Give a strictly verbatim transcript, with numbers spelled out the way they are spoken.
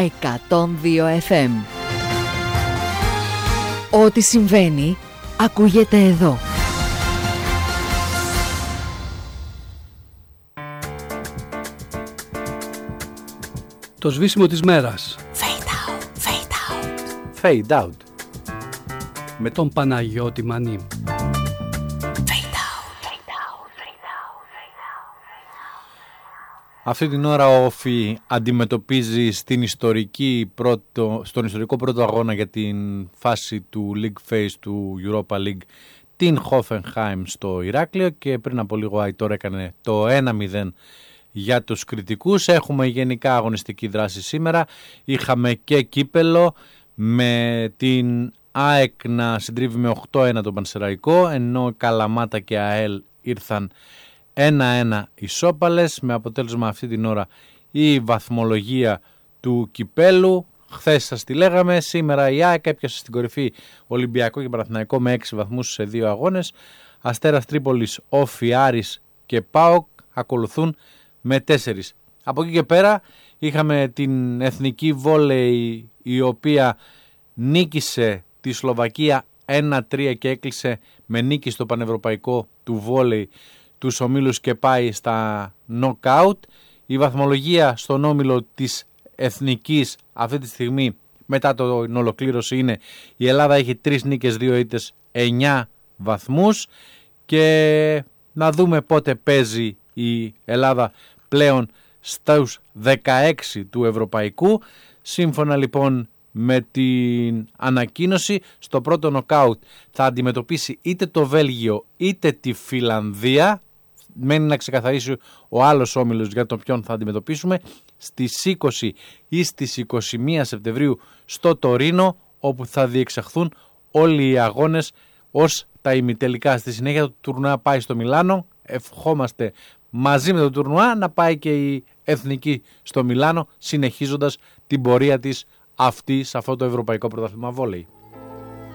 εκατόν δύο εφ εμ. Ό,τι συμβαίνει ακούγεται εδώ. Το σβήσιμο της μέρας. Fade out, fade out. Fade out. Με τον Παναγιώτη Μανί. Αυτή την ώρα ο Όφη αντιμετωπίζει στην ιστορική πρώτο, στον ιστορικό πρώτο αγώνα για την φάση του League Phase του Europa League την Hoffenheim στο Ηράκλειο και πριν από λίγο ο Αϊτόρ έκανε το ένα μηδέν για τους κριτικούς. Έχουμε γενικά αγωνιστική δράση σήμερα. Είχαμε και κύπελο με την ΑΕΚ να συντρίβει με οκτώ ένα τον Πανσεραϊκό, ενώ Καλαμάτα και ΑΕΛ ήρθαν ένα ένα ισόπαλες, με αποτέλεσμα αυτή την ώρα η βαθμολογία του κυπέλου. Χθες σας τη λέγαμε, σήμερα η ΑΕΚ έπιασε στην κορυφή Ολυμπιακό και Παναθηναϊκό με έξι βαθμούς σε δύο αγώνες. Αστέρας Τρίπολης, Όφη, Άρης και ΠΑΟΚ ακολουθούν με τέσσερις. Από εκεί και πέρα είχαμε την εθνική βόλεϊ, η οποία νίκησε τη Σλοβακία ένα τρία και έκλεισε με νίκη στο πανευρωπαϊκό του βόλεϊ τους ομίλους και πάει στα knockout. Η βαθμολογία στον όμιλο της εθνικής αυτή τη στιγμή μετά την ολοκλήρωση είναι: η Ελλάδα έχει τρεις νίκες, δύο ήττες, εννιά βαθμούς, και να δούμε πότε παίζει η Ελλάδα πλέον στους δεκαέξι του ευρωπαϊκού. Σύμφωνα λοιπόν με την ανακοίνωση, στο πρώτο νοκάουτ θα αντιμετωπίσει είτε το Βέλγιο είτε τη Φιλανδία. Μένει να ξεκαθαρίσει ο άλλος όμιλος για τον ποιον θα αντιμετωπίσουμε στις είκοσι ή στις είκοσι μία Σεπτεμβρίου στο Τωρίνο, όπου θα διεξαχθούν όλοι οι αγώνες ως τα ημιτελικά. Στη συνέχεια το τουρνουά πάει στο Μιλάνο. Ευχόμαστε μαζί με το τουρνουά να πάει και η εθνική στο Μιλάνο, συνεχίζοντας την πορεία της αυτή σε αυτό το ευρωπαϊκό πρωτάθλημα βόλεϊ.